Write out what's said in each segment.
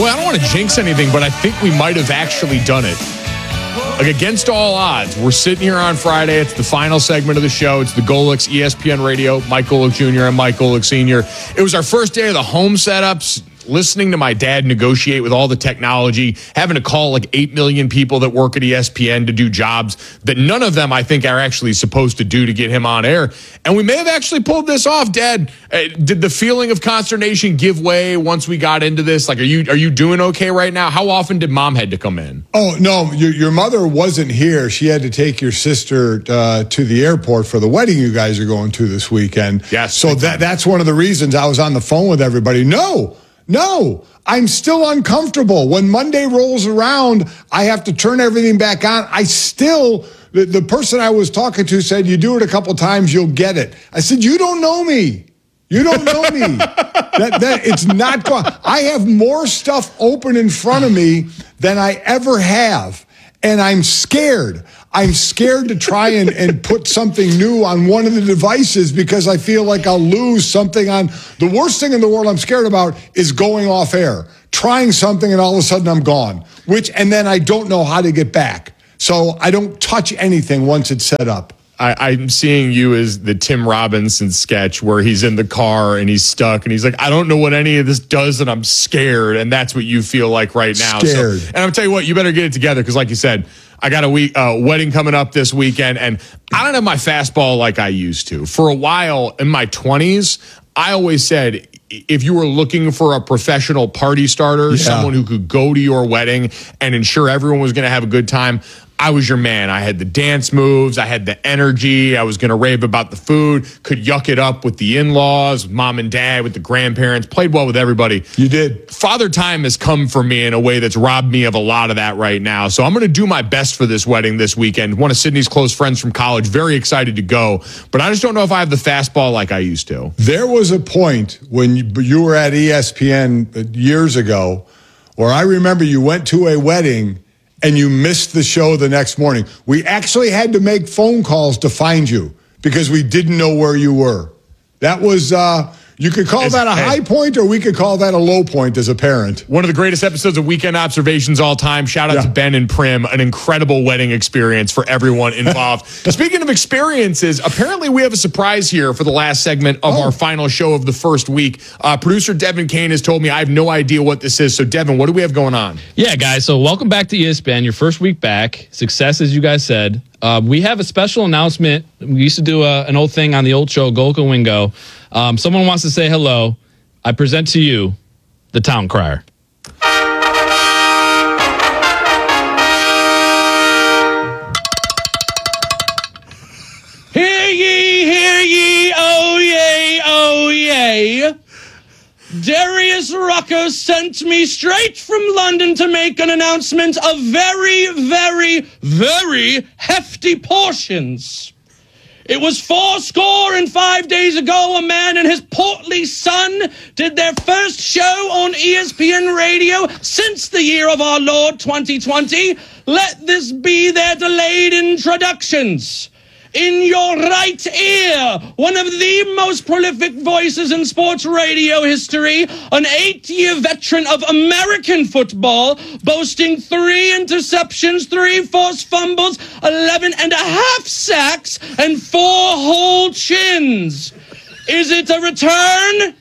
Boy, I don't want to jinx anything, but I think we might have actually done it. Like, against all odds, we're sitting here on Friday. It's the final segment of the show. It's the Golix ESPN Radio, Mike Golic Jr. and Mike Golic Sr. It was our first day of the home setups, listening to my dad negotiate with all the technology, having to call like 8 million people that work at ESPN to do jobs that none of them, I think, are actually supposed to do to get him on air. And we may have actually pulled this off, Dad. Did the feeling of consternation give way once we got into this? Like, are you doing okay right now? How often did Mom had to come in? Oh, no, your mother wasn't here. She had to take your sister to the airport for the wedding you guys are going to this weekend. Yes. So that's one of the reasons I was on the phone with everybody. No, I'm still uncomfortable. When Monday rolls around, I have to turn everything back on. The person I was talking to said, you do it a couple times, you'll get it. I said, you don't know me. You don't know me. It's not going. I have more stuff open in front of me than I ever have. And I'm scared. I'm scared to try and put something new on one of the devices because I feel like I'll lose something on. The worst thing in the world I'm scared about is going off air, trying something, and all of a sudden I'm gone, and then I don't know how to get back. So I don't touch anything once it's set up. I'm seeing you as the Tim Robinson sketch where he's in the car and he's stuck and he's like, I don't know what any of this does and I'm scared. And that's what you feel like right now. Scared. So, and I'm telling you what, you better get it together because like you said, I got a wedding coming up this weekend and I don't have my fastball like I used to. For a while in my 20s, I always said, if you were looking for a professional party starter, someone who could go to your wedding and ensure everyone was going to have a good time, I was your man. I had the dance moves. I had the energy. I was going to rave about the food, could yuck it up with the in-laws, mom and dad, with the grandparents, played well with everybody. You did. Father time has come for me in a way that's robbed me of a lot of that right now. So I'm going to do my best for this wedding this weekend. One of Sydney's close friends from college, very excited to go. But I just don't know if I have the fastball like I used to. There was a point when you were at ESPN years ago where I remember you went to a wedding and you missed the show the next morning. We actually had to make phone calls to find you because we didn't know where you were. That was, you could call that a high point or we could call that a low point as a parent. One of the greatest episodes of Weekend Observations all time. Shout out to Ben and Prim. An incredible wedding experience for everyone involved. Speaking of experiences, apparently we have a surprise here for the last segment of our final show of the first week. Producer Devin Kane has told me I have no idea what this is. So, Devin, what do we have going on? Yeah, guys. So welcome back to ESPN, your first week back. Success, as you guys said. We have a special announcement. We used to do an old thing on the old show, Golk and Wingo. Someone wants to say hello. I present to you the Town Crier. Hear ye, oh yay, oh yay. Darius Rucker sent me straight from London to make an announcement of very, very, very hefty portions. It was 405 days ago a man and his portly son did their first show on ESPN Radio since the year of our Lord 2020. Let this be their delayed introductions. In your right ear, one of the most prolific voices in sports radio history, an 8-year veteran of American football, boasting 3 interceptions, 3 forced fumbles, 11 and a half sacks, and 4 whole chins. Is it a return?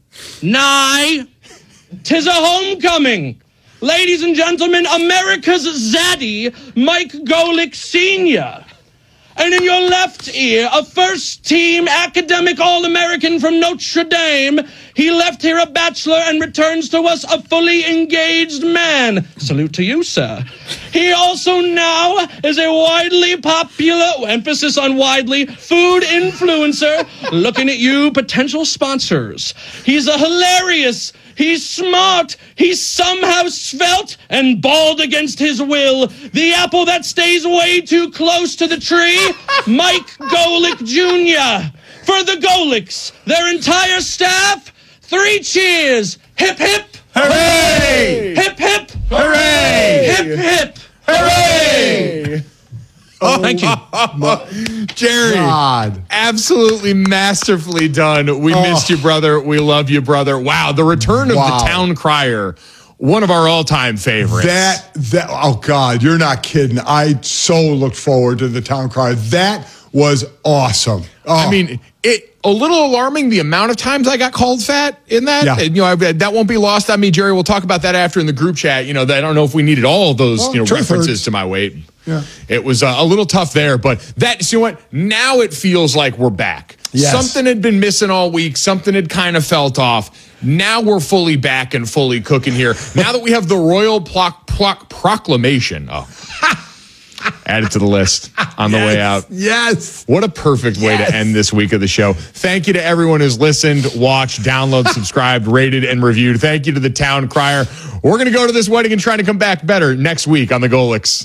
Nay. 'Tis a homecoming. Ladies and gentlemen, America's Zaddy, Mike Golic Sr., and in your left ear, a first-team academic All-American from Notre Dame. He left here a bachelor and returns to us a fully engaged man. Salute to you, sir. He also now is a widely popular, emphasis on widely, food influencer. Looking at you, potential sponsors. He's a hilarious, he's smart, he's somehow svelte and bald against his will. The apple that stays way too close to the tree, Mike Golic Jr. For the Golics, their entire staff, 3 cheers. Hip, hip. Hooray! Hip, hip. Hooray! Hip, hip. Hooray! Oh, thank you. Jerry, God. Absolutely masterfully done. We missed you, brother. We love you, brother. Wow, the return of the Town Crier. one of our all-time favorites. That oh God, you're not kidding. I so looked forward to the town crier. That was awesome. Oh. I mean, a little alarming the amount of times I got called fat in that. Yeah. And, that won't be lost on me, Jerry. We'll talk about that after in the group chat. I don't know if we needed all of those references to my weight. Yeah. It was a little tough there, but you know what? Now it feels like we're back. Yes. Something had been missing all week. Something had kind of felt off. Now we're fully back and fully cooking here. Now that we have the Royal Proclamation. Oh. Add it to the list on the way out. Yes. What a perfect way to end this week of the show. Thank you to everyone who's listened, watched, downloaded, subscribed, rated, and reviewed. Thank you to the town crier. We're going to go to this wedding and try to come back better next week on the Golics.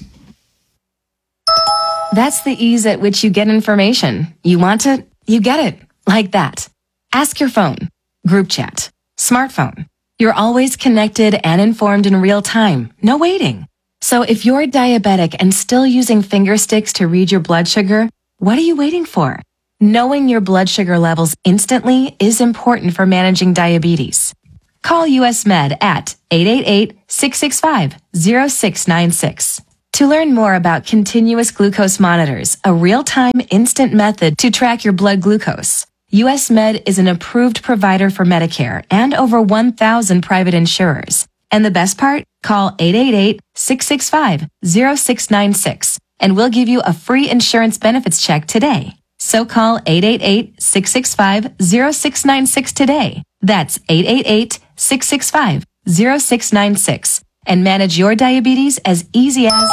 That's the ease at which you get information. You want it, you get it. Like that. Ask your phone. Group chat. Smartphone. You're always connected and informed in real time. No waiting. So if you're diabetic and still using finger sticks to read your blood sugar, what are you waiting for? Knowing your blood sugar levels instantly is important for managing diabetes. Call US Med at 888-665-0696. To learn more about continuous glucose monitors, a real-time instant method to track your blood glucose. US Med is an approved provider for Medicare and over 1,000 private insurers. And the best part? Call 888-665-0696 and we'll give you a free insurance benefits check today. So call 888-665-0696 today. That's 888-665-0696 and manage your diabetes as easy as...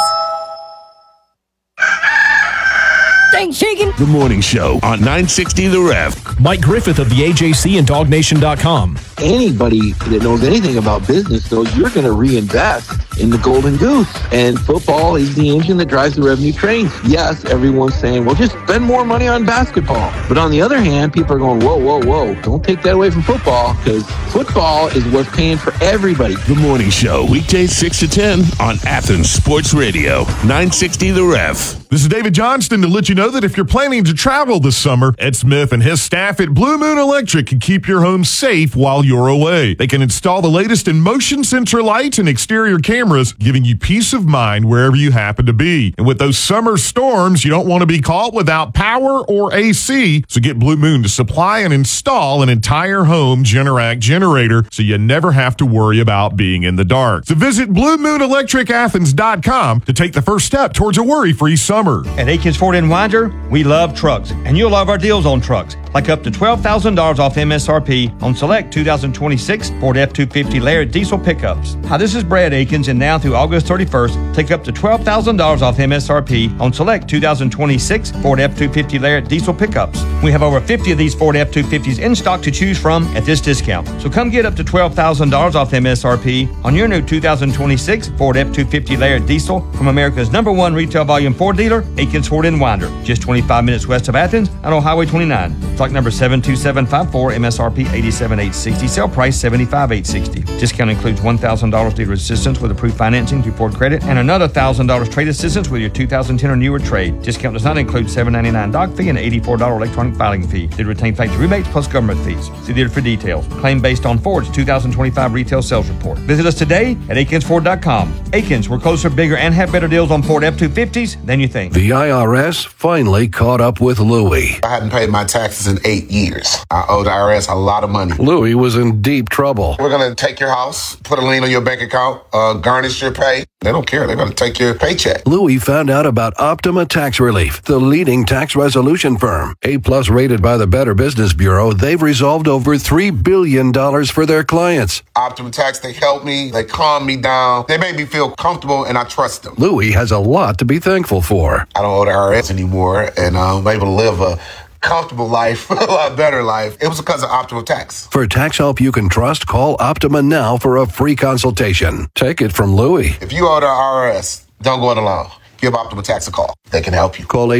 Thanks, Shakin'. The Morning Show on 960 The Ref. Mike Griffith of the AJC and DogNation.com. Anybody that knows anything about business knows you're going to reinvest in the Golden Goose. And football is the engine that drives the revenue train. Yes, everyone's saying, well, just spend more money on basketball. But on the other hand, people are going, whoa, whoa, whoa. Don't take that away from football, because football is what's paying for everybody. The Morning Show, weekdays 6 to 10 on Athens Sports Radio, 960 The Ref. This is David Johnston to let you know that if you're planning to travel this summer, Ed Smith and his staff at Blue Moon Electric can keep your home safe while you're away. They can install the latest in motion sensor lights and exterior cameras, giving you peace of mind wherever you happen to be. And with those summer storms, you don't want to be caught without power or AC, so get Blue Moon to supply and install an entire home Generac generator so you never have to worry about being in the dark. So visit BlueMoonElectricAthens.com to take the first step towards a worry-free summer. At Akins Ford in Winder, we love trucks, and you'll love our deals on trucks, like up to $12,000 off MSRP on select 2026 Ford F-250 Laird diesel pickups. Hi, this is Brad Akins, and now through August 31st, take up to $12,000 off MSRP on select 2026 Ford F-250 Laird diesel pickups. We have over 50 of these Ford F-250s in stock to choose from at this discount. So come get up to $12,000 off MSRP on your new 2026 Ford F-250 Laird diesel from America's #1 retail volume Ford dealer, Akins Ford in Winder, just 25 minutes west of Athens and on Highway 29. Stock number 72754, MSRP $87,860, sale price $75,860. Discount includes $1,000 dealer assistance with approved financing through Ford Credit and another $1,000 trade assistance with your 2010 or newer trade. Discount does not include $799 doc fee and $84 electronic filing fee. They retain factory rebates plus government fees. See dealer for details. Claim based on Ford's 2025 retail sales report. Visit us today at AkinsFord.com. Akins, we're closer, bigger, and have better deals on Ford F-250s than you think. The IRS finally caught up with Louie. I hadn't paid my taxes in 8 years. I owed the IRS a lot of money. Louie was in deep trouble. We're going to take your house, put a lien on your bank account, garnish your pay. They don't care. They're going to take your paycheck. Louie found out about Optima Tax Relief, the leading tax resolution firm. A-plus rated by the Better Business Bureau, they've resolved over $3 billion for their clients. Optima Tax, they helped me. They calmed me down. They made me feel comfortable, and I trust them. Louie has a lot to be thankful for. I don't owe the IRS anymore, and I'm able to live a comfortable life, a lot better life. It was because of Optima Tax. For tax help you can trust, call Optima now for a free consultation. Take it from Louie. If you owe the IRS, don't go it alone. Give Optima Tax a call. They can help you. Call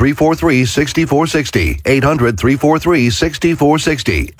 800-343-6460. 800-343-6460.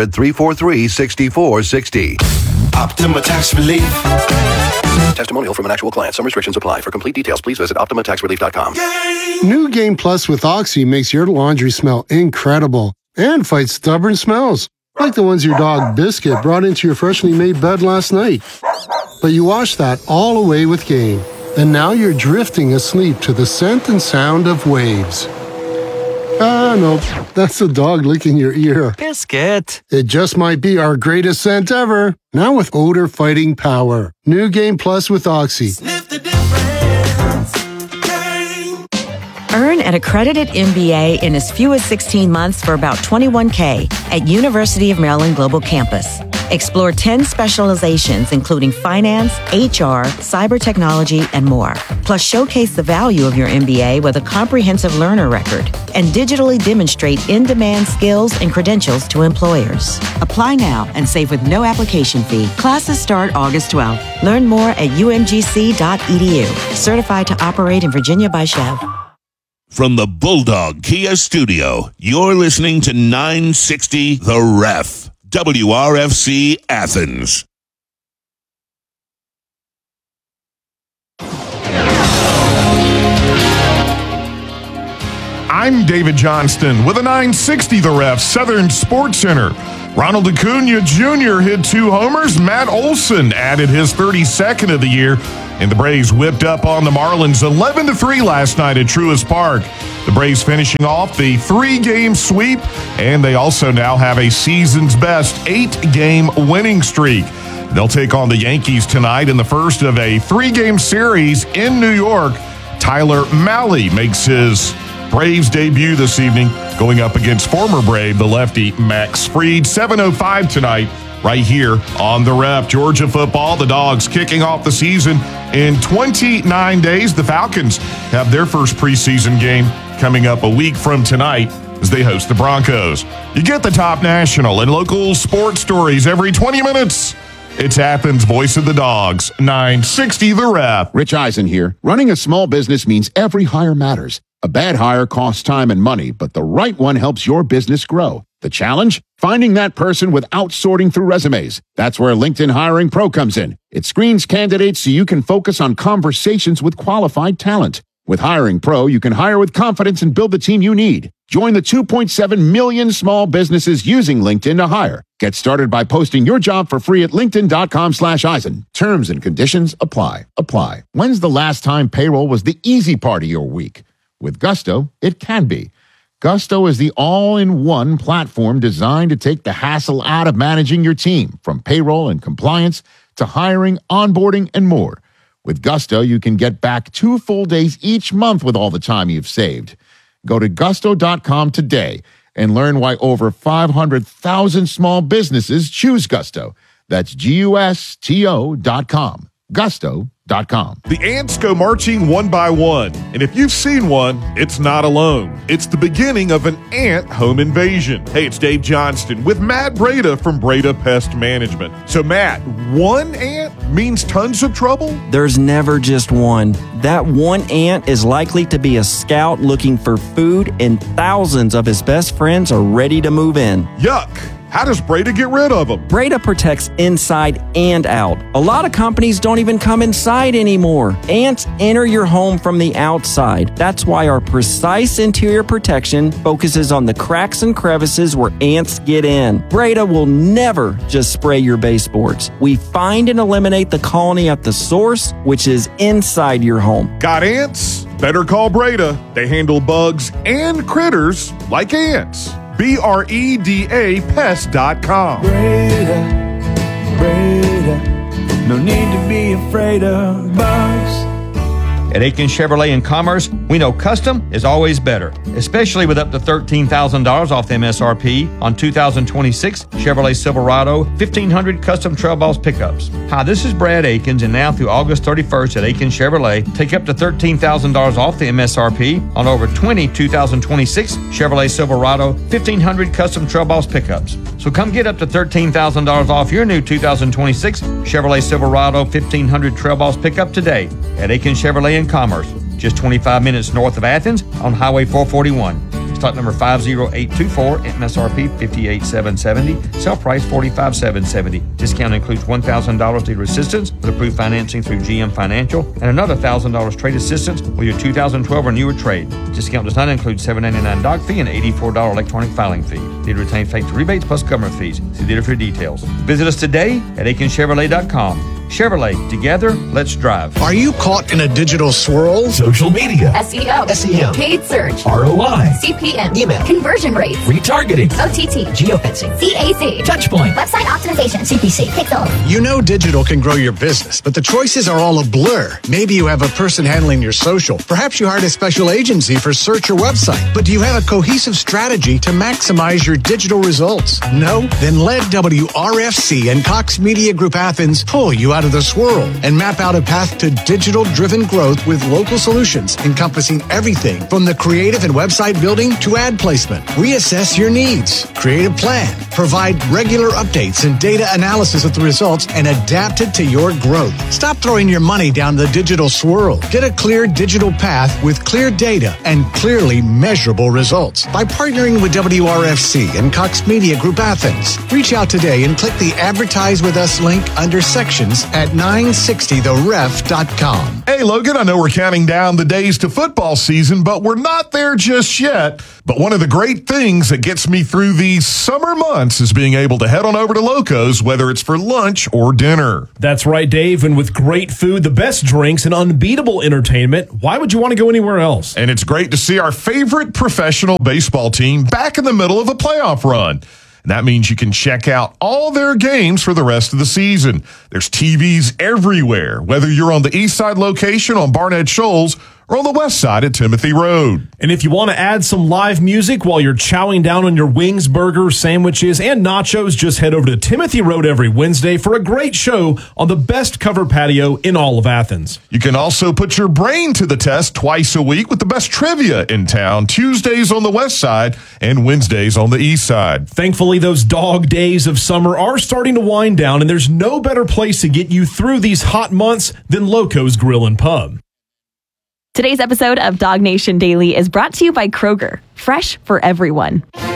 800-343-6460. Optima Tax Relief. Testimonial from an actual client. Some restrictions apply. For complete details, please visit OptimaTaxRelief.com. New Game Plus with Oxy makes your laundry smell incredible and fights stubborn smells, like the ones your dog Biscuit brought into your freshly made bed last night. But you wash that all away with Gain. And now you're drifting asleep to the scent and sound of waves. Ah, no, that's the dog licking your ear. Biscuit. It just might be our greatest scent ever. Now with odor-fighting power. New Gain Plus with Oxy. Sniff the difference. Gain. Earn an accredited MBA in as few as 16 months for about $21K at University of Maryland Global Campus. Explore 10 specializations, including finance, HR, cyber technology, and more. Plus, showcase the value of your MBA with a comprehensive learner record and digitally demonstrate in-demand skills and credentials to employers. Apply now and save with no application fee. Classes start August 12th. Learn more at umgc.edu. Certified to operate in Virginia by Chev. From the Bulldog Kia Studio, you're listening to 960 The Ref. WRFC Athens. I'm David Johnston with a 960 The Ref Southern Sports Center. Ronald Acuna Jr. hit 2 homers. Matt Olson added his 32nd of the year. And the Braves whipped up on the Marlins 11-3 last night at Truist Park. The Braves finishing off the 3-game sweep, and they also now have a season's best 8-game winning streak. They'll take on the Yankees tonight in the first of a 3-game series in New York. Tyler Mahle makes his Braves debut this evening, going up against former Brave, the lefty Max Fried. 7:05 tonight, right here on The Ref. Georgia football, the Dogs kicking off the season in 29 days. The Falcons have their first preseason game coming up a week from tonight as they host the Broncos. You get the top national and local sports stories every 20 minutes. It's Athens' Voice of the Dogs, 960 The Ref. Rich Eisen here. Running a small business means every hire matters. A bad hire costs time and money, but the right one helps your business grow. The challenge? Finding that person without sorting through resumes. That's where LinkedIn Hiring Pro comes in. It screens candidates so you can focus on conversations with qualified talent. With Hiring Pro, you can hire with confidence and build the team you need. Join the 2.7 million small businesses using LinkedIn to hire. Get started by posting your job for free at linkedin.com/Eisen. Terms and conditions apply. When's the last time payroll was the easy part of your week? With Gusto, it can be. Gusto is the all-in-one platform designed to take the hassle out of managing your team, from payroll and compliance to hiring, onboarding, and more. With Gusto, you can get back 2 full days each month with all the time you've saved. Go to gusto.com today and learn why over 500,000 small businesses choose Gusto. That's GUSTO.com. Gusto.com. The ants go marching one by one, and if you've seen one, it's not alone. It's the beginning of an ant home invasion. Hey, it's Dave Johnston with Matt Breda from Breda Pest Management. So, Matt, one ant means tons of trouble? There's never just one. That one ant is likely to be a scout looking for food, and thousands of his best friends are ready to move in. Yuck! How does Breda get rid of them? Breda protects inside and out. A lot of companies don't even come inside anymore. Ants enter your home from the outside. That's why our precise interior protection focuses on the cracks and crevices where ants get in. Breda will never just spray your baseboards. We find and eliminate the colony at the source, which is inside your home. Got ants? Better call Breda. They handle bugs and critters like ants. BREDA Pest.com. Breda, no need to be afraid of bugs. At Aiken Chevrolet in Commerce, we know custom is always better, especially with up to $13,000 off the MSRP on 2026 Chevrolet Silverado 1500 custom Trail Boss pickups. Hi, this is Brad Aikens, and now through August 31st at Aiken Chevrolet, take up to $13,000 off the MSRP on over 20 2026 Chevrolet Silverado 1500 custom Trail Boss pickups. So come get up to $13,000 off your new 2026 Chevrolet Silverado 1500 Trail Boss pickup today at Aiken Chevrolet in Commerce, just 25 minutes north of Athens on Highway 441. Stock number 50824, MSRP 58770, sell price 45770. Discount includes $1,000 dealer assistance with approved financing through GM Financial and another $1,000 trade assistance with your 2012 or newer trade. Discount does not include $7.99 doc fee and $84 electronic filing fee. Dealer retains factory rebates plus government fees. See dealer for details. Visit us today at AikenChevrolet.com. Chevrolet. Together, let's drive. Are you caught in a digital swirl? Social media, SEO, SEM, paid search, ROI, CPM, email, conversion rates, retargeting, OTT, geofencing, CAC, touchpoint, website optimization, CPC, Pixel. You know digital can grow your business, but the choices are all a blur. Maybe you have a person handling your social. Perhaps you hired a special agency for search or website. But do you have a cohesive strategy to maximize your digital results? No? Then let WRFC and Cox Media Group Athens pull you out of the swirl and map out a path to digital-driven growth with local solutions encompassing everything from the creative and website building to ad placement. We assess your needs, create a plan, provide regular updates and data analysis of the results, and adapt it to your growth. Stop throwing your money down the digital swirl. Get a clear digital path with clear data and clearly measurable results by partnering with WRFC and Cox Media Group Athens. Reach out today and click the Advertise With Us link under sections at 960theref.com. Hey, Logan, I know we're counting down the days to football season, but we're not there just yet. But one of the great things that gets me through these summer months is being able to head on over to Loco's, whether it's for lunch or dinner. That's right, Dave. And with great food, the best drinks, and unbeatable entertainment, why would you want to go anywhere else? And it's great to see our favorite professional baseball team back in the middle of a playoff run. And that means you can check out all their games for the rest of the season. There's TVs everywhere, whether you're on the east side location on Barnett Shoals or on the west side at Timothy Road. And if you want to add some live music while you're chowing down on your wings, burgers, sandwiches, and nachos, just head over to Timothy Road every Wednesday for a great show on the best covered patio in all of Athens. You can also put your brain to the test twice a week with the best trivia in town, Tuesdays on the west side and Wednesdays on the east side. Thankfully, those dog days of summer are starting to wind down, and there's no better place to get you through these hot months than Loco's Grill and Pub. Today's episode of Dog Nation Daily is brought to you by Kroger, fresh for everyone.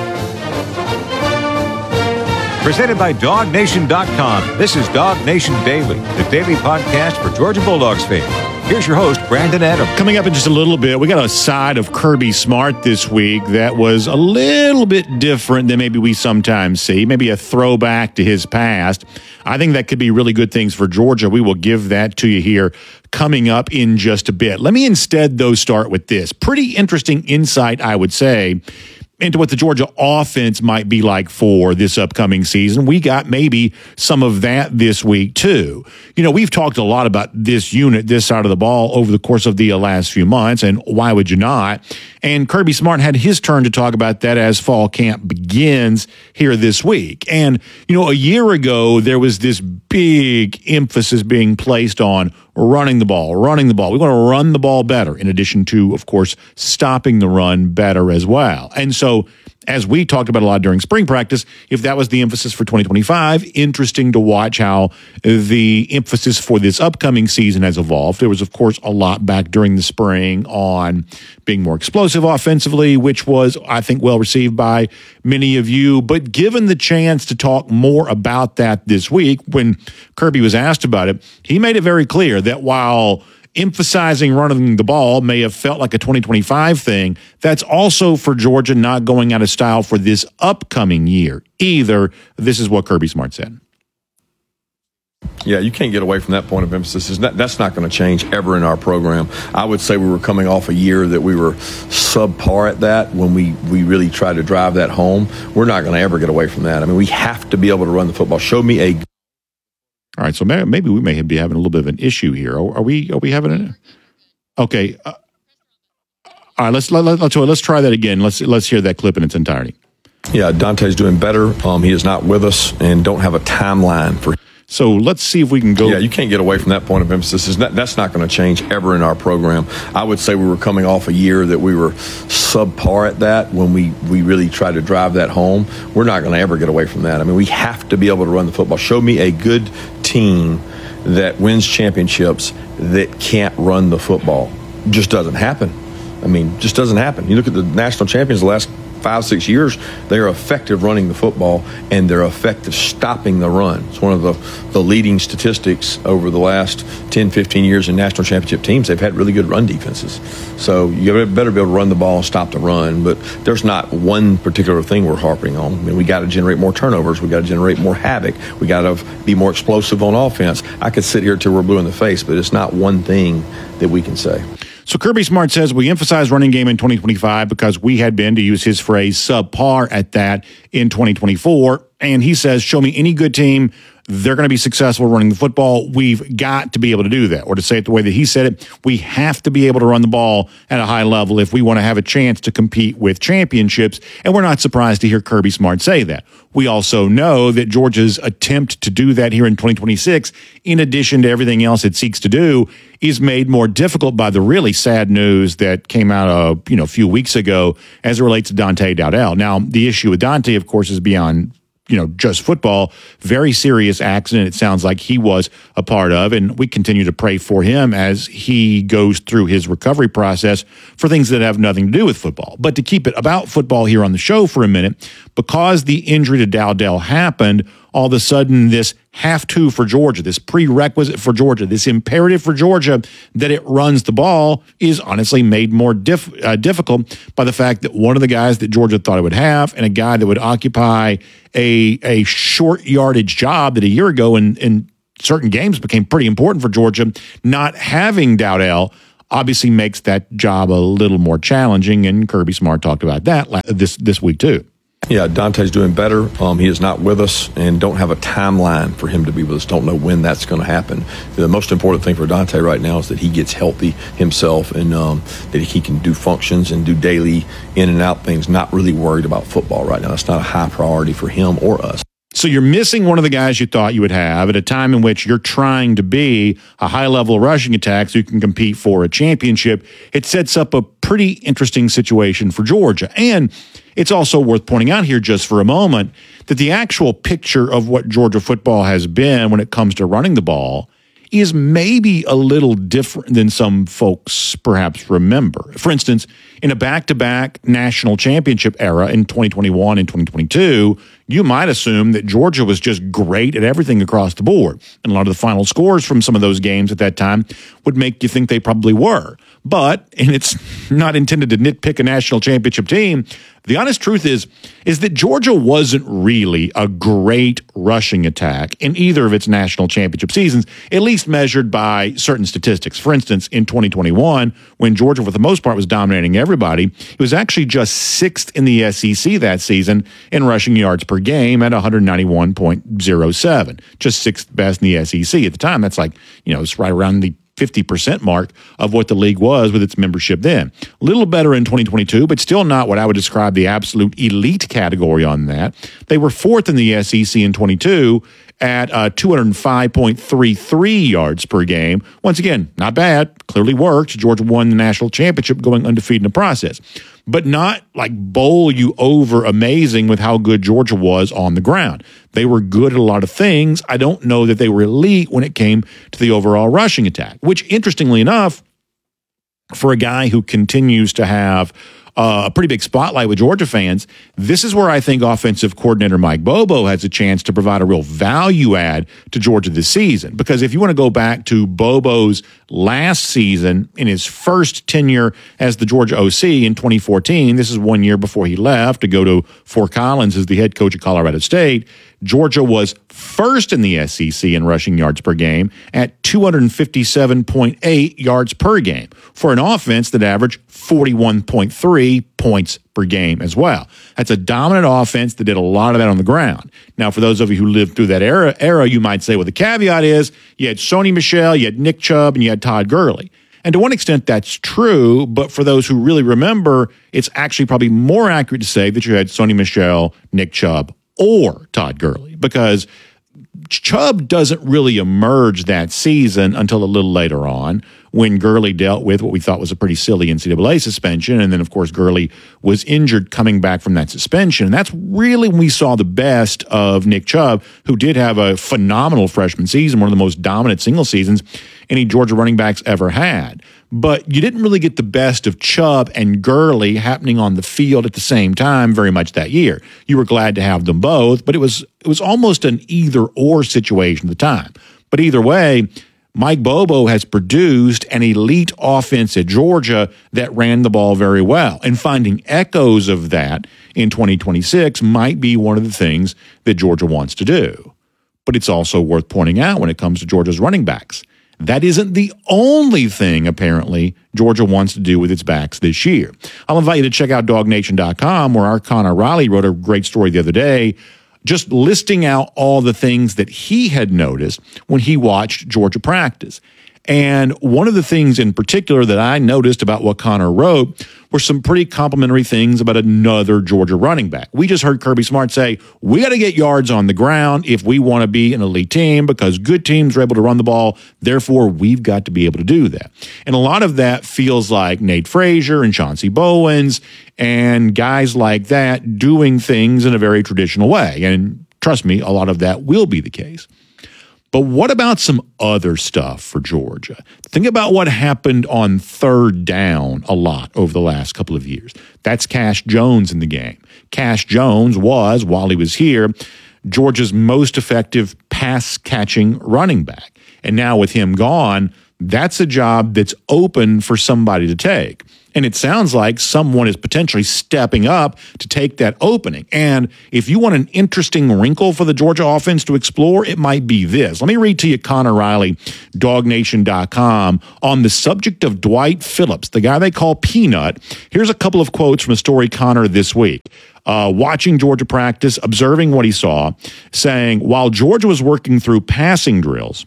Presented by DogNation.com. This is Dog Nation Daily, the daily podcast for Georgia Bulldogs fans. Here's your host, Brandon Adams. Coming up in just a little bit, we got a side of Kirby Smart this week that was a little bit different than maybe we sometimes see, maybe a throwback to his past. I think that could be really good things for Georgia. We will give that to you here coming up in just a bit. Let me instead, though, start with this. Pretty interesting insight, I would say, into what the Georgia offense might be like for this upcoming season. We got maybe some of that this week, too. You know, we've talked a lot about this unit, this side of the ball, over the course of the last few months, and why would you not? And Kirby Smart had his turn to talk about that as fall camp begins here this week. And, you know, a year ago, there was this big emphasis being placed on running the ball. We want to run the ball better, in addition to, of course, stopping the run better as well. And so, as we talked about a lot during spring practice, if that was the emphasis for 2025, interesting to watch how the emphasis for this upcoming season has evolved. There was, of course, a lot back during the spring on being more explosive offensively, which was, I think, well received by many of you. But given the chance to talk more about that this week, when Kirby was asked about it, he made it very clear that while emphasizing running the ball may have felt like a 2025 thing, that's also for Georgia not going out of style for this upcoming year either. This is what Kirby Smart said. Yeah, you can't get away from that point of emphasis. That's not going to change ever in our program. I would say we were coming off a year that we were subpar at that when we really tried to drive that home. We're not going to ever get away from that. I mean, we have to be able to run the football. Show me a... All right, so maybe we may be having a little bit of an issue here. Are we having an? Okay. All right, let's try that again. Let's hear that clip in its entirety. Yeah, Dante's doing better. He is not with us and don't have a timeline for. So let's see if we can go. Yeah, you can't get away from that point of emphasis. That's not going to change ever in our program. I would say we were coming off a year that we were subpar at that when we really tried to drive that home. We're not going to ever get away from that. I mean, we have to be able to run the football. Show me a good team that wins championships that can't run the football. Just doesn't happen. I mean, just doesn't happen. You look at the national champions the last 5-6 years, they're effective running the football, and they're effective stopping the run. It's one of the leading statistics over the last 10-15 years in national championship teams. They've had really good run defenses. So you better be able to run the ball and stop the run, but there's not one particular thing we're harping on. I mean, we got to generate more turnovers. We got to generate more havoc. We got to be more explosive on offense. I could sit here till we're blue in the face, but it's not one thing that we can say. So Kirby Smart says we emphasize running game in 2025 because we had been, to use his phrase, subpar at that in 2024. And he says, show me any good team, they're going to be successful running the football. We've got to be able to do that. Or to say it the way that he said it, we have to be able to run the ball at a high level if we want to have a chance to compete with championships. And we're not surprised to hear Kirby Smart say that. We also know that Georgia's attempt to do that here in 2026, in addition to everything else it seeks to do, is made more difficult by the really sad news that came out a few weeks ago as it relates to Dante Dowdell. Now, the issue with Dante, of course, is beyond just football. Very serious accident, it sounds like he was a part of, and we continue to pray for him as he goes through his recovery process for things that have nothing to do with football. But to keep it about football here on the show for a minute, because the injury to Dowdell happened, all of a sudden this have to for Georgia, this prerequisite for Georgia, this imperative for Georgia that it runs the ball is honestly made more difficult by the fact that one of the guys that Georgia thought it would have, and a guy that would occupy a short yardage job that a year ago in certain games became pretty important for Georgia, not having Dowdell obviously makes that job a little more challenging, and Kirby Smart talked about that this week too. Yeah, Dante's doing better. He is not with us and don't have a timeline for him to be with us. Don't know when that's going to happen. The most important thing for Dante right now is that he gets healthy himself and that he can do functions and do daily in and out things, not really worried about football right now. That's not a high priority for him or us. So you're missing one of the guys you thought you would have at a time in which you're trying to be a high-level rushing attack so you can compete for a championship. It sets up a pretty interesting situation for Georgia. And it's also worth pointing out here just for a moment that the actual picture of what Georgia football has been when it comes to running the ball is maybe a little different than some folks perhaps remember. For instance, in a back-to-back national championship era in 2021 and 2022, you might assume that Georgia was just great at everything across the board. And a lot of the final scores from some of those games at that time would make you think they probably were. But, and it's not intended to nitpick a national championship team, the honest truth is that Georgia wasn't really a great rushing attack in either of its national championship seasons, at least measured by certain statistics. For instance, in 2021, when Georgia, for the most part, was dominating everybody, it was actually just sixth in the SEC that season in rushing yards per game at 191.07. Just sixth best in the SEC at the time. That's like, it's right around the 50% mark of what the league was with its membership then. A little better in 2022, but still not what I would describe the absolute elite category on that. They were fourth in the SEC in 22 at 205.33 yards per game. Once again, not bad. Clearly worked. Georgia won the national championship going undefeated in the process. But not like bowl you over amazing with how good Georgia was on the ground. They were good at a lot of things. I don't know that they were elite when it came to the overall rushing attack, which, interestingly enough, for a guy who continues to have a pretty big spotlight with Georgia fans, this is where I think offensive coordinator Mike Bobo has a chance to provide a real value add to Georgia this season. Because if you want to go back to Bobo's last season in his first tenure as the Georgia OC in 2014, this is 1 year before he left to go to Fort Collins as the head coach of Colorado State, Georgia was first in the SEC in rushing yards per game at 257.8 yards per game for an offense that averaged 41.3 points per game as well. That's a dominant offense that did a lot of that on the ground. Now, for those of you who lived through that era, you might say, well, the caveat is you had Sony Michel, you had Nick Chubb, and you had Todd Gurley. And to one extent, that's true, but for those who really remember, it's actually probably more accurate to say that you had Sony Michel, Nick Chubb, or Todd Gurley, because Chubb doesn't really emerge that season until a little later on when Gurley dealt with what we thought was a pretty silly NCAA suspension. And then, of course, Gurley was injured coming back from that suspension. And that's really when we saw the best of Nick Chubb, who did have a phenomenal freshman season, one of the most dominant single seasons any Georgia running backs ever had. but you didn't really get the best of Chubb and Gurley happening on the field at the same time very much that year. You were glad to have them both, but it was almost an either-or situation at the time. But either way, Mike Bobo has produced an elite offense at Georgia that ran the ball very well. And finding echoes of that in 2026 might be one of the things that Georgia wants to do. But it's also worth pointing out when it comes to Georgia's running backs, that isn't the only thing, apparently, Georgia wants to do with its backs this year. I'll invite you to check out DogNation.com, where our Connor Riley wrote a great story the other day, just listing out all the things that he had noticed when he watched Georgia practice. And one of the things in particular that I noticed about what Connor wrote were some pretty complimentary things about another Georgia running back. We just heard Kirby Smart say, we got to get yards on the ground if we want to be an elite team because good teams are able to run the ball. Therefore, we've got to be able to do that. And a lot of that feels like Nate Frazier and Chauncey Bowens and guys like that doing things in a very traditional way. And trust me, a lot of that will be the case. But what about some other stuff for Georgia? Think about what happened on third down a lot over the last couple of years. That's Cash Jones in the game. Cash Jones was, while he was here, Georgia's most effective pass-catching running back. And now with him gone, that's a job that's open for somebody to take. And it sounds like someone is potentially stepping up to take that opening. And if you want an interesting wrinkle for the Georgia offense to explore, it might be this. Let me read to you Connor Riley, DogNation.com, on the subject of Dwight Phillips, the guy they call Peanut. Here's a couple of quotes from a story Connor this week. Watching Georgia practice, observing what he saw, saying, while Georgia was working through passing drills,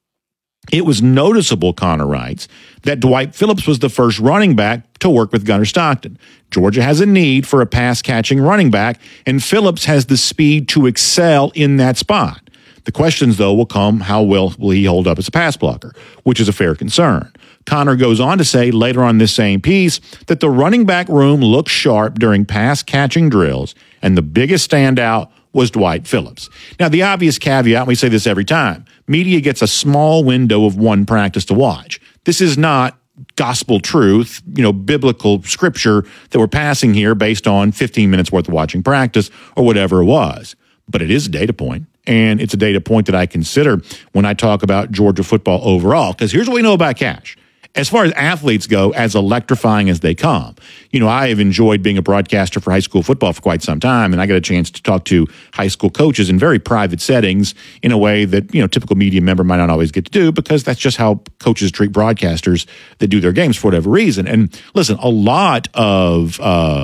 it was noticeable, Connor writes, that Dwight Phillips was the first running back to work with Gunnar Stockton. Georgia has a need for a pass-catching running back, and Phillips has the speed to excel in that spot. The questions, though, will come, how well will he hold up as a pass blocker, which is a fair concern. Connor goes on to say later on this same piece that the running back room looks sharp during pass-catching drills, and the biggest standout was Dwight Phillips. Now, the obvious caveat, and we say this every time, media gets a small window of one practice to watch. This is not gospel truth, biblical scripture that we're passing here based on 15 minutes worth of watching practice or whatever it was. But it is a data point, and it's a data point that I consider when I talk about Georgia football overall, because here's what we know about Cash. As far as athletes go, as electrifying as they come, I have enjoyed being a broadcaster for high school football for quite some time, and I got a chance to talk to high school coaches in very private settings in a way that, typical media member might not always get to do because that's just how coaches treat broadcasters that do their games for whatever reason. And listen, a lot of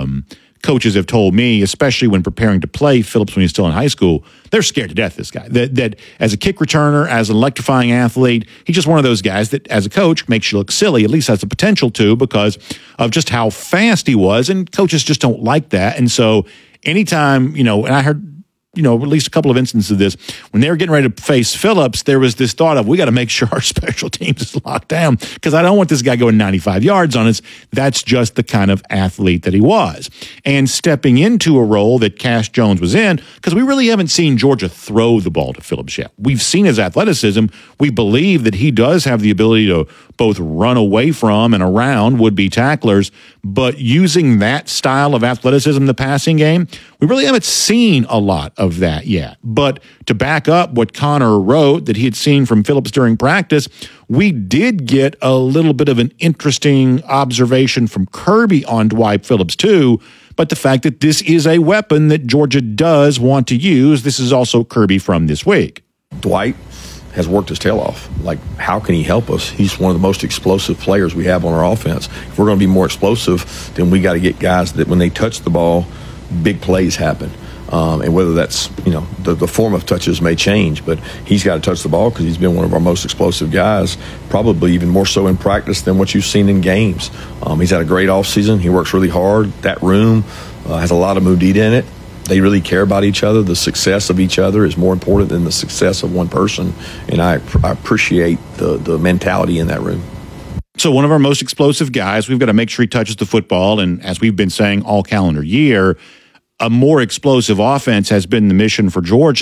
coaches have told me, especially when preparing to play Phillips when he's still in high school, they're scared to death, this guy. That as a kick returner, as an electrifying athlete, he's just one of those guys that as a coach makes you look silly, at least has the potential to, because of just how fast he was, and coaches just don't like that. And so anytime, and I heard, at least a couple of instances of this, when they were getting ready to face Phillips, there was this thought of, we got to make sure our special teams is locked down because I don't want this guy going 95 yards on us. That's just the kind of athlete that he was. And stepping into a role that Cash Jones was in, because we really haven't seen Georgia throw the ball to Phillips yet. We've seen his athleticism. We believe that he does have the ability to both run away from and around would-be tacklers, but using that style of athleticism in the passing game, we really haven't seen a lot of that yet. But to back up what Connor wrote that he had seen from Phillips during practice, we did get a little bit of an interesting observation from Kirby on Dwight Phillips too, but the fact that this is a weapon that Georgia does want to use. This is also Kirby from this week. Dwight has worked his tail off. Like, how can he help us? He's one of the most explosive players we have on our offense. If we're going to be more explosive, then we got to get guys that when they touch the ball, big plays happen. And whether that's, the form of touches may change, but he's got to touch the ball because he's been one of our most explosive guys, probably even more so in practice than what you've seen in games. He's had a great offseason. He works really hard. That room has a lot of Mudita in it. They really care about each other. The success of each other is more important than the success of one person, and I appreciate the mentality in that room. So one of our most explosive guys, we've got to make sure he touches the football, and as we've been saying all calendar year, a more explosive offense has been the mission for Georgia.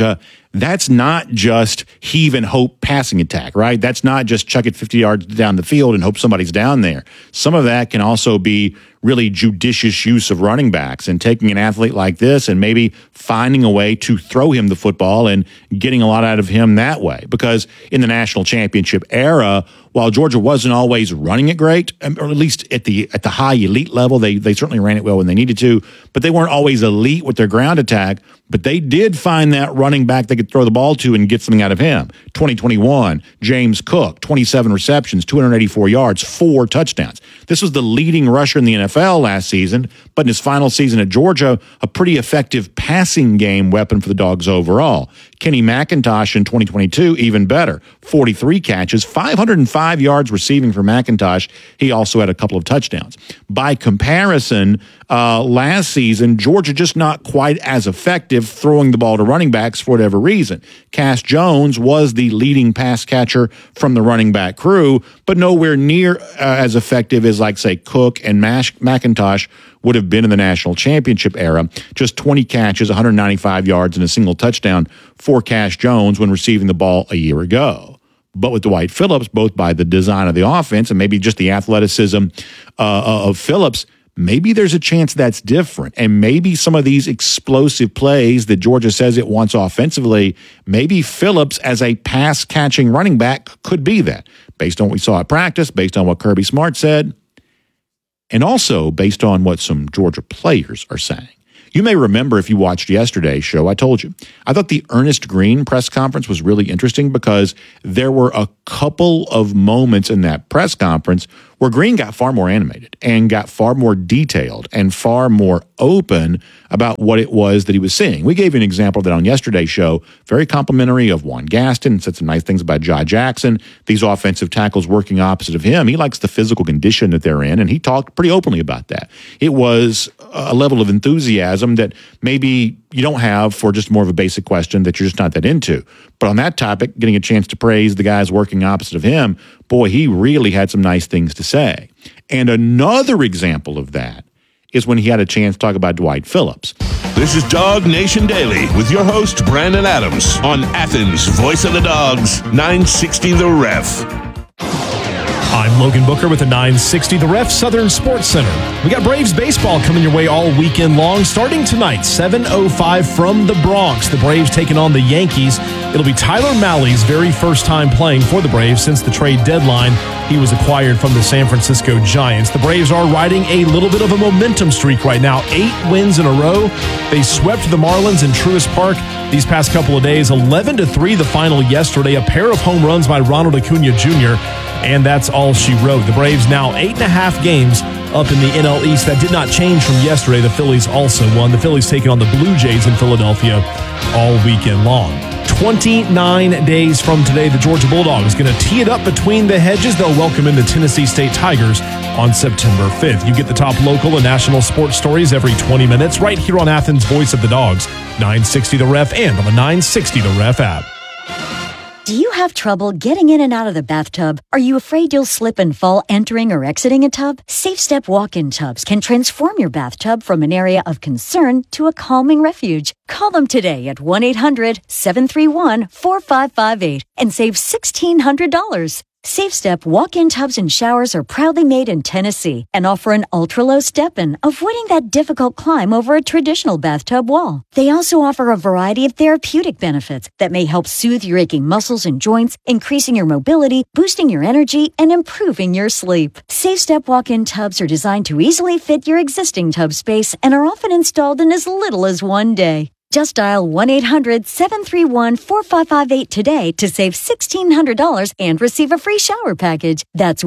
that's not just heave and hope passing attack, right? That's not just chuck it 50 yards down the field and hope somebody's down there. Some of that can also be really judicious use of running backs and taking an athlete like this and maybe finding a way to throw him the football and getting a lot out of him that way. Because in the national championship era, while Georgia wasn't always running it great, or at least at the high elite level, they certainly ran it well when they needed to, but they weren't always elite with their ground attack. But they did find that running back they could throw the ball to and get something out of him. 2021, James Cook, 27 receptions, 284 yards, 4 touchdowns. This was the leading rusher in the NFL last season, but in his final season at Georgia, a pretty effective passing game weapon for the Dogs overall. Kenny McIntosh in 2022, even better. 43 catches, 505 yards receiving for McIntosh. He also had a couple of touchdowns. By comparison, last season, Georgia just not quite as effective throwing the ball to running backs for whatever reason. Cass Jones was the leading pass catcher from the running back crew, but nowhere near as effective as, like, say, Cook and McIntosh would have been in the national championship era. Just 20 catches, 195 yards, and a single touchdown for Cass Jones when receiving the ball a year ago. But with Dwight Phillips, both by the design of the offense and maybe just the athleticism of Phillips, maybe there's a chance that's different. And maybe some of these explosive plays that Georgia says it wants offensively, maybe Phillips as a pass-catching running back could be that, based on what we saw at practice, based on what Kirby Smart said, and also based on what some Georgia players are saying. You may remember if you watched yesterday's show, I told you. I thought the Ernest Green press conference was really interesting because there were a couple of moments in that press conference where Green got far more animated and got far more detailed and far more open about what it was that he was seeing. We gave you an example of that on yesterday's show, very complimentary of Juan Gaston, said some nice things about Jai Jackson, these offensive tackles working opposite of him. He likes the physical condition that they're in, and he talked pretty openly about that. It was a level of enthusiasm that maybe you don't have for just more of a basic question that you're just not that into. But on that topic, getting a chance to praise the guys working opposite of him, boy, he really had some nice things to say. And another example of that is when he had a chance to talk about Dwight Phillips. This is Dog Nation Daily with your host, Brandon Adams, on Athens' Voice of the Dogs, 960 The Ref. I'm Logan Booker with the 960 The Ref Southern Sports Center. We got Braves baseball coming your way all weekend long, starting tonight, 7:05 from the Bronx. The Braves taking on the Yankees. It'll be Tyler Mahle's very first time playing for the Braves since the trade deadline. He was acquired from the San Francisco Giants. The Braves are riding a little bit of a momentum streak right now, 8 wins in a row. They swept the Marlins in Truist Park these past couple of days, 11-3 the final yesterday, a pair of home runs by Ronald Acuna Jr., and that's all she wrote. The Braves now 8.5 games up in the NL East. That did not change from yesterday. The Phillies also won. The Phillies taking on the Blue Jays in Philadelphia all weekend long. 29 days from today, the Georgia Bulldogs going to tee it up between the hedges. They'll welcome in the Tennessee State Tigers on September 5th. You get the top local and national sports stories every 20 minutes right here on Athens' Voice of the Dogs, 960 The Ref, and on the 960 The Ref app. Do you have trouble getting in and out of the bathtub? Are you afraid you'll slip and fall entering or exiting a tub? SafeStep walk-in tubs can transform your bathtub from an area of concern to a calming refuge. Call them today at 1-800-731-4558 and save $1,600. SafeStep walk-in tubs and showers are proudly made in Tennessee and offer an ultra-low step-in, avoiding that difficult climb over a traditional bathtub wall. They also offer a variety of therapeutic benefits that may help soothe your aching muscles and joints, increasing your mobility, boosting your energy, and improving your sleep. SafeStep walk-in tubs are designed to easily fit your existing tub space and are often installed in as little as 1 day. Just dial 1-800-731-4558 today to save $1,600 and receive a free shower package. That's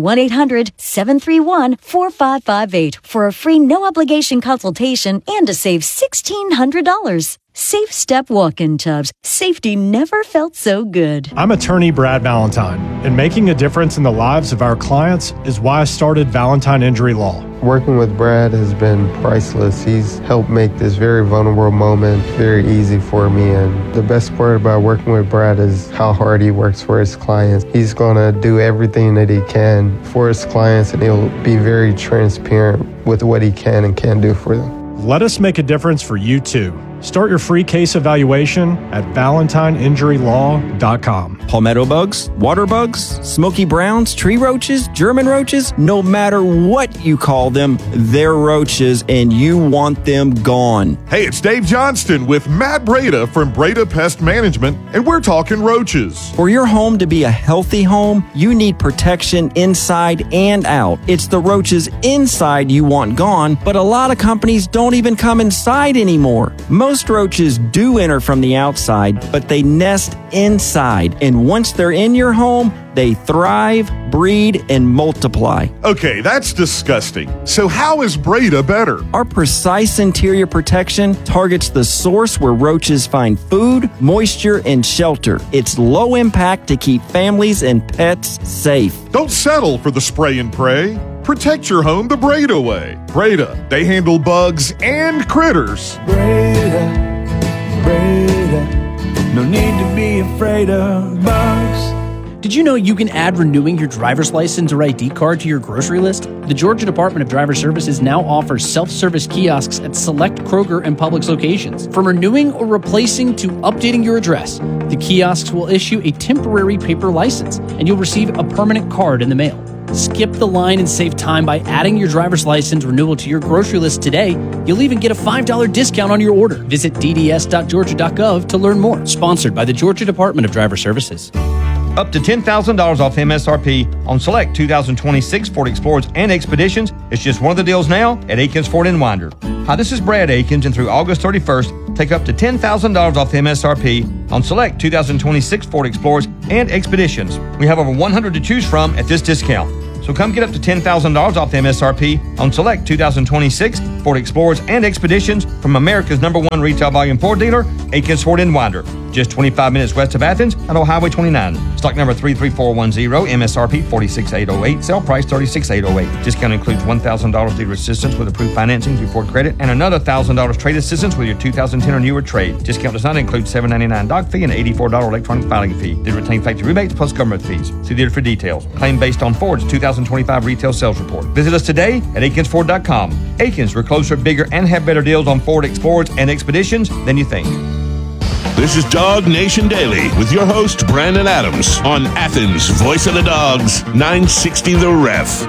1-800-731-4558 for a free no-obligation consultation and to save $1,600. SafeStep walk-in tubs. Safety never felt so good. I'm attorney Brad Valentine, and making a difference in the lives of our clients is why I started Valentine Injury Law. Working with Brad has been priceless. He's helped make this very vulnerable moment very easy for me, and the best part about working with Brad is how hard he works for his clients. He's going to do everything that he can for his clients, and he'll be very transparent with what he can and can't do for them. Let us make a difference for you too. Start your free case evaluation at ValentineInjuryLaw.com. Palmetto bugs, water bugs, smoky browns, tree roaches, German roaches, no matter what you call them, they're roaches and you want them gone. Hey, it's Dave Johnston with Matt Breda from Breda Pest Management, and we're talking roaches. For your home to be a healthy home, you need protection inside and out. It's the roaches inside you want gone, but a lot of companies don't even come inside anymore. Most roaches do enter from the outside, but they nest inside. And once they're in your home, they thrive, breed, and multiply. Okay, that's disgusting. So how is Breda better? Our precise interior protection targets the source where roaches find food, moisture, and shelter. It's low impact to keep families and pets safe. Don't settle for the spray and pray. Protect your home the Breda way. Breda, they handle bugs and critters. Breda, no need to be afraid of bugs. Did you know you can add renewing your driver's license or ID card to your grocery list? The Georgia Department of Driver Services now offers self-service kiosks at select Kroger and Publix locations. From renewing or replacing to updating your address, the kiosks will issue a temporary paper license, and you'll receive a permanent card in the mail. Skip the line and save time by adding your driver's license renewal to your grocery list today. You'll even get a $5 discount on your order. Visit dds.georgia.gov to learn more. Sponsored by the Georgia Department of Driver Services. Up to $10,000 off MSRP on select 2026 Ford Explorers and Expeditions. It's just one of the deals now at Akins Ford in Winder. Hi, this is Brad Akins, and through August 31st, take up to $10,000 off MSRP on select 2026 Ford Explorers and Expeditions. We have over 100 to choose from at this discount. So come get up to $10,000 off MSRP on select 2026 Ford Explorers and Expeditions from America's #1 retail volume Ford dealer, Akins Ford in Winder. Just 25 minutes west of Athens on Old Highway 29. Stock number 33410, MSRP 46808, sale price 36808. Discount includes $1,000 dealer assistance with approved financing through Ford Credit and another $1,000 trade assistance with your 2010 or newer trade. Discount does not include $7.99 doc fee and $84 electronic filing fee. They retain factory rebates plus government fees. See dealer for details. Claim based on Ford's 2025 retail sales report. Visit us today at AkinsFord.com. Akins, we're closer, bigger, and have better deals on Ford Explorers and Expeditions than you think. This is Dog Nation Daily with your host, Brandon Adams, on Athens' Voice of the Dogs, 960 The Ref.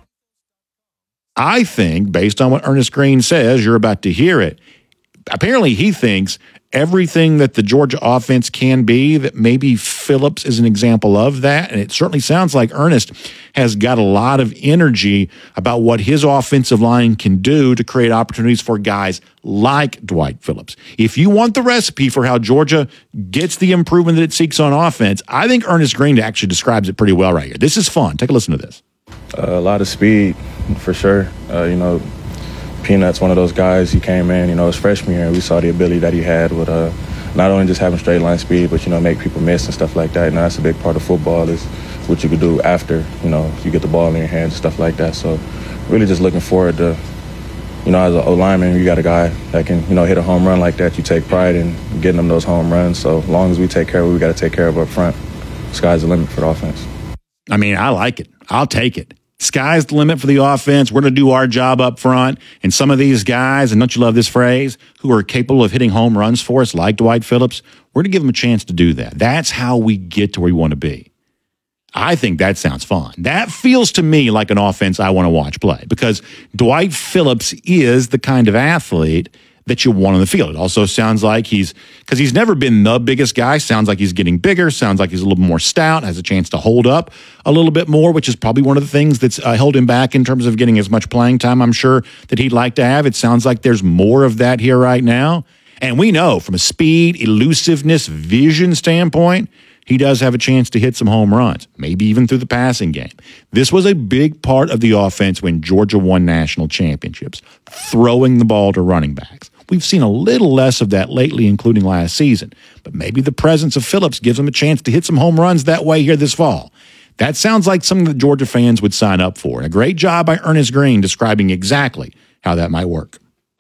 I think, based on what Ernest Green says, you're about to hear it. Apparently, he thinks everything that the Georgia offense can be, that maybe Phillips is an example of that. And it certainly sounds like Ernest has got a lot of energy about what his offensive line can do to create opportunities for guys like Dwight Phillips. If you want the recipe for how Georgia gets the improvement that it seeks on offense, I think Ernest Green actually describes it pretty well right here. This is fun. Take a listen to this. A lot of speed, for sure. Peanut's one of those guys. He came in, his freshman year, and we saw the ability that he had with not only just having straight line speed, but, make people miss and stuff like that. That's a big part of football is what you could do after, you get the ball in your hands and stuff like that. So really just looking forward to, as an O-lineman, you got a guy that can, hit a home run like that. You take pride in getting them those home runs. So as long as we take care of what we got to take care of up front, sky's the limit for the offense. I mean, I like it. I'll take it. Sky's the limit for the offense. We're going to do our job up front. And some of these guys, and don't you love this phrase, who are capable of hitting home runs for us, like Dwight Phillips, we're going to give them a chance to do that. That's how we get to where we want to be. I think that sounds fun. That feels to me like an offense I want to watch play, because Dwight Phillips is the kind of athlete that you want on the field. It also sounds like because he's never been the biggest guy, sounds like he's getting bigger, sounds like he's a little more stout, has a chance to hold up a little bit more, which is probably one of the things that's held him back in terms of getting as much playing time, I'm sure, that he'd like to have. It sounds like there's more of that here right now. And we know from a speed, elusiveness, vision standpoint, he does have a chance to hit some home runs, maybe even through the passing game. This was a big part of the offense when Georgia won national championships, throwing the ball to running backs. We've seen a little less of that lately, including last season. But maybe the presence of Phillips gives him a chance to hit some home runs that way here this fall. That sounds like something that Georgia fans would sign up for. And a great job by Ernest Green describing exactly how that might work.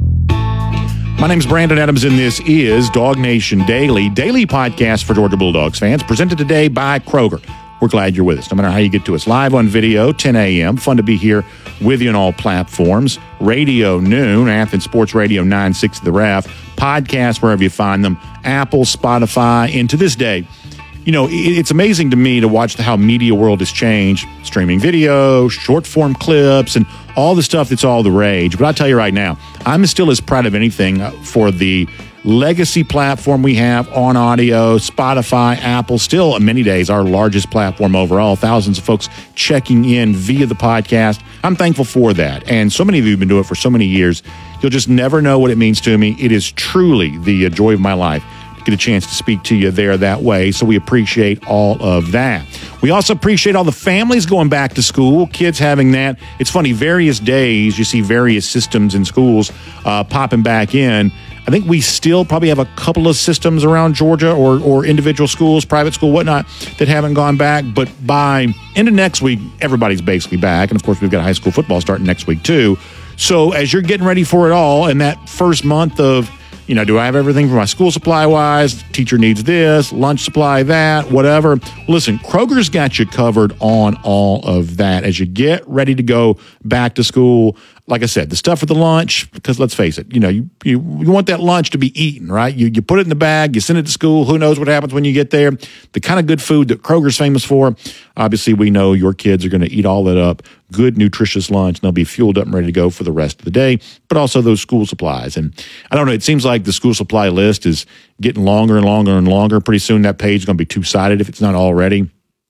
My name's Brandon Adams, and this is Dog Nation Daily podcast for Georgia Bulldogs fans, presented today by Kroger. we're glad you're with us. No matter how you get to us, live on video, 10 a.m. Fun to be here with you on all platforms. Radio noon, Athens Sports Radio 960 The Ref. Podcast wherever you find them. Apple, Spotify, and to this day, you know, it's amazing to me to watch how media world has changed. Streaming video, short form clips, and all the stuff that's all the rage. But I'll tell you right now, I'm still as proud of anything for the legacy platform we have on audio. Spotify, Apple, still many days our largest platform overall. Thousands of folks checking in via the podcast. I'm thankful for that. And so many of you have been doing it for so many years. You'll just never know what it means to me. It is truly the joy of my life to get a chance to speak to you there that way. So we appreciate all of that. We also appreciate all the families going back to school, kids having that. It's funny, various days you see various systems in schools popping back in. I think we still probably have a couple of systems around Georgia or individual schools, private school, whatnot, that haven't gone back. But by end of next week, everybody's basically back. And, of course, we've got high school football starting next week, too. So as you're getting ready for it all, in that first month of, you know, do I have everything for my school supply-wise? Teacher needs this, lunch supply that, whatever. Listen, Kroger's got you covered on all of that as you get ready to go back to school. Like I said, the stuff for the lunch, because let's face it, you know, you want that lunch to be eaten, right? You put it in the bag, you send it to school. Who knows what happens when you get there? The kind of good food that Kroger's famous for. Obviously, we know your kids are going to eat all that up. Good, nutritious lunch, and they'll be fueled up and ready to go for the rest of the day, but also those school supplies. And I don't know, it seems like the school supply list is getting longer and longer and longer. Pretty soon that page is going to be two-sided if it's not already.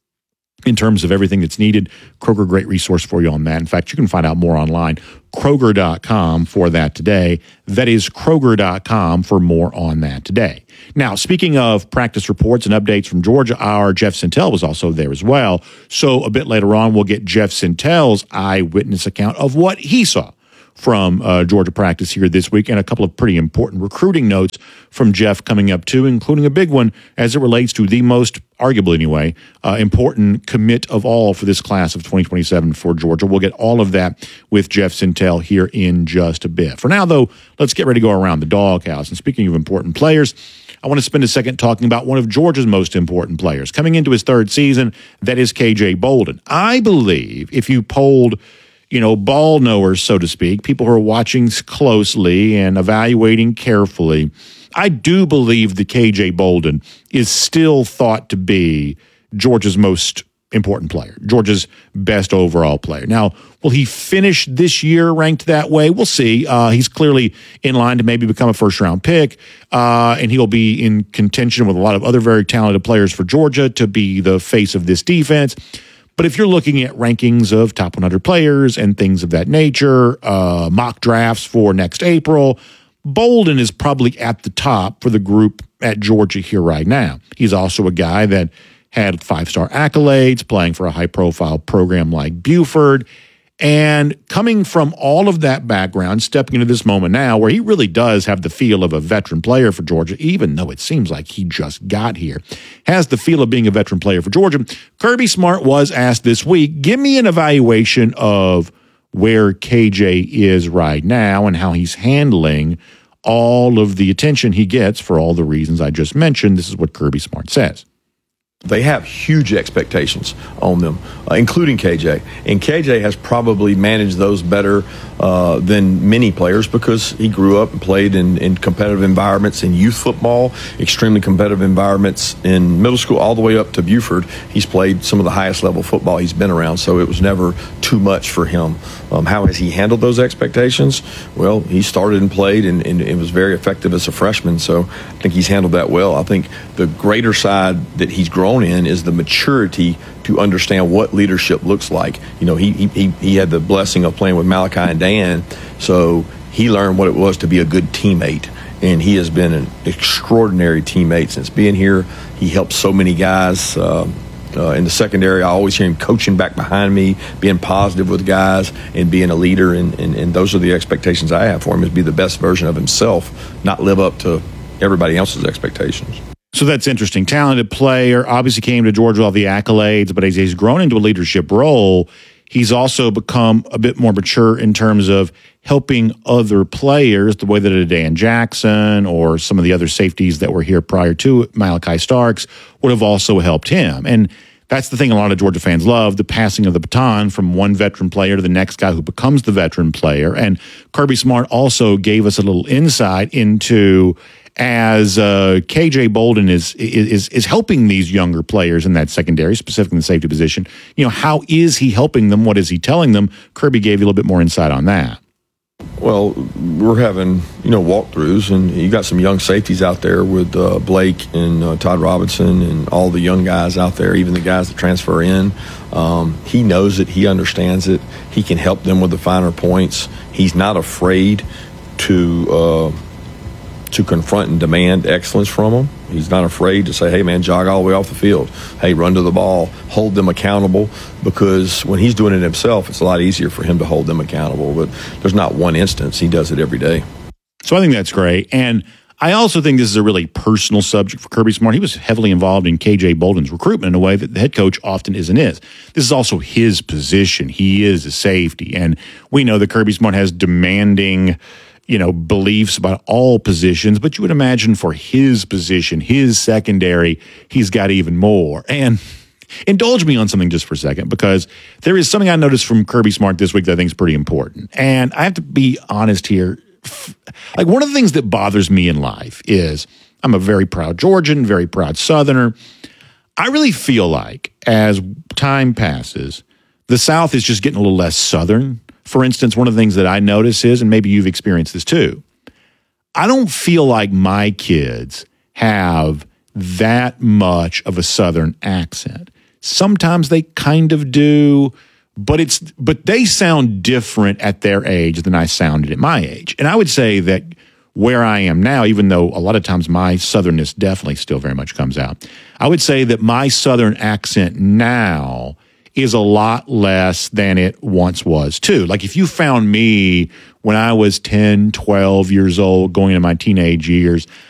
In terms of everything that's needed, Kroger, great resource for you on that. In fact, you can find out more online, Kroger.com for that today. That is Kroger.com for more on that today. Now, speaking of practice reports and updates from Georgia, our Jeff Sentell was also there as well. So a bit later on, we'll get Jeff Sentell's eyewitness account of what he saw from Georgia practice here this week, and a couple of pretty important recruiting notes from Jeff coming up too, including a big one as it relates to the most, arguably anyway, important commit of all for this class of 2027 for Georgia. We'll get all of that with Jeff Sentell here in just a bit. For now, though, let's get ready to go around the doghouse. And speaking of important players, I want to spend a second talking about one of Georgia's most important players. Coming into his third season, that is KJ Bolden. I believe if you polled ball knowers, so to speak, people who are watching closely and evaluating carefully, I do believe that KJ Bolden is still thought to be Georgia's most important player, Georgia's best overall player. Now, will he finish this year ranked that way? We'll see. He's clearly in line to maybe become a first-round pick, and he'll be in contention with a lot of other very talented players for Georgia to be the face of this defense. But if you're looking at rankings of top 100 players and things of that nature, mock drafts for next April, Bolden is probably at the top for the group at Georgia here right now. He's also a guy that had 5-star accolades, playing for a high-profile program like Buford. And coming from all of that background, stepping into this moment now where he really does have the feel of a veteran player for Georgia, even though it seems like he just got here, has the feel of being a veteran player for Georgia. Kirby Smart was asked this week, give me an evaluation of where KJ is right now and how he's handling all of the attention he gets for all the reasons I just mentioned. This is what Kirby Smart says. They have huge expectations on them, including KJ. And KJ has probably managed those better than many players because he grew up and played in competitive environments in youth football, extremely competitive environments in middle school, all the way up to Buford. He's played some of the highest level football he's been around, so it was never too much for him. How has he handled those expectations? Well, he started and played and it was very effective as a freshman, so I think he's handled that well. I think the greater side that he's grown in is the maturity to understand what leadership looks like. He had the blessing of playing with Malachi and Dan, so he learned what it was to be a good teammate, and he has been an extraordinary teammate since being here. He helped so many guys in the secondary. I always hear him coaching back behind me, being positive with guys and being a leader, and those are the expectations I have for him, is be the best version of himself, not live up to everybody else's expectations. So that's interesting. Talented player, obviously came to Georgia with all the accolades, but as he's grown into a leadership role, he's also become a bit more mature in terms of helping other players, the way that a Dan Jackson or some of the other safeties that were here prior to Malachi Starks would have also helped him. And that's the thing a lot of Georgia fans love, the passing of the baton from one veteran player to the next guy who becomes the veteran player. And Kirby Smart also gave us a little insight into, as KJ Bolden is helping these younger players in that secondary, specifically in the safety position, how is he helping them? What is he telling them? Kirby gave you a little bit more insight on that. Well, we're having, walkthroughs, and you got some young safeties out there with Blake and Todd Robinson and all the young guys out there, even the guys that transfer in. He knows it. He understands it. He can help them with the finer points. He's not afraid to confront and demand excellence from them. He's not afraid to say, hey, man, jog all the way off the field. Hey, run to the ball. Hold them accountable, because when he's doing it himself, it's a lot easier for him to hold them accountable. But there's not one instance. He does it every day. So I think that's great. And I also think this is a really personal subject for Kirby Smart. He was heavily involved in KJ Bolden's recruitment in a way that the head coach often isn't is. This is also his position. He is a safety. And we know that Kirby Smart has demanding beliefs about all positions, but you would imagine for his position, his secondary, he's got even more. And indulge me on something just for a second, because there is something I noticed from Kirby Smart this week that I think is pretty important. And I have to be honest here. Like, one of the things that bothers me in life is I'm a very proud Georgian, very proud Southerner. I really feel like as time passes, the South is just getting a little less Southern. For instance, one of the things that I notice is, and maybe you've experienced this too, I don't feel like my kids have that much of a Southern accent. Sometimes they kind of do, but they sound different at their age than I sounded at my age. And I would say that where I am now, even though a lot of times my Southernness definitely still very much comes out, I would say that my Southern accent now is a lot less than it once was too. Like, if you found me when I was 10, 12 years old, going into my teenage years,